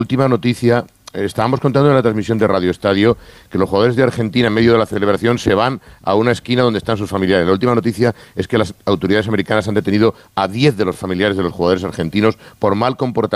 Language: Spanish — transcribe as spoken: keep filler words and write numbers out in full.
Última noticia. Estábamos contando en la transmisión de Radio Estadio que los jugadores de Argentina, en medio de la celebración, se van a una esquina donde están sus familiares. La última noticia es que las autoridades americanas han detenido a diez de los familiares de los jugadores argentinos por mal comportamiento